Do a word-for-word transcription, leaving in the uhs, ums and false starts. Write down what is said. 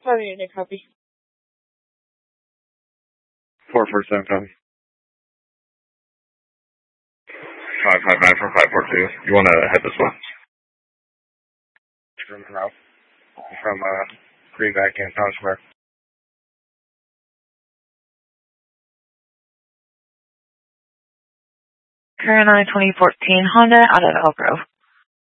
Sorry, Unit copy. four four seven copy. five five nine for five four two. You want to head this way? From Ralph. From uh, Greenback and Town Square. Carolina twenty fourteen Honda out of Elk Grove.